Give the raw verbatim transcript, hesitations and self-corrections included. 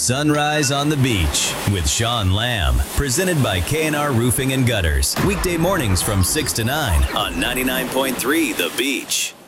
Sunrise on the Beach with Sean Lamb. Presented by K and R Roofing and Gutters. Weekday mornings from six to nine on ninety-nine point three The Beach.